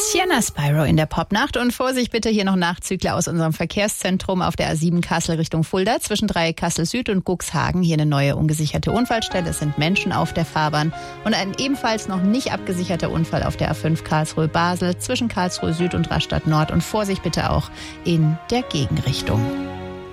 Sienna Spyro in der Popnacht und Vorsicht bitte hier noch Nachzügler aus unserem Verkehrszentrum auf der A7 Kassel Richtung Fulda zwischen Kassel Süd und Cuxhagen. Hier eine neue ungesicherte Unfallstelle. Es sind Menschen auf der Fahrbahn und ein ebenfalls noch nicht abgesicherter Unfall auf der A5 Karlsruhe-Basel zwischen Karlsruhe Süd und Rastatt Nord und Vorsicht bitte auch in der Gegenrichtung.